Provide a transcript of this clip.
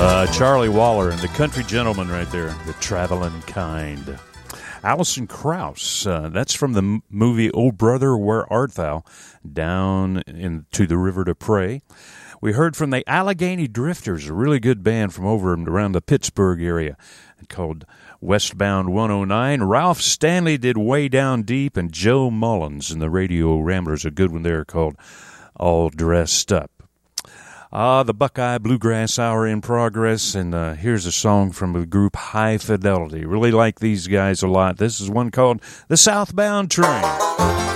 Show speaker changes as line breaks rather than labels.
Charlie Waller and the Country Gentleman right there, the Traveling Kind. Alison Krauss, that's from the movie Oh Brother, Where Art Thou? Down into the River to Pray. We heard from the Allegheny Drifters, a really good band from over and around the Pittsburgh area, called Westbound 109. Ralph Stanley did Way Down Deep, and Joe Mullins and the Radio Ramblers, a good one there called All Dressed Up. The Buckeye Bluegrass Hour in progress, and here's a song from the group High Fidelity. Really like these guys a lot. This is one called The Southbound Train.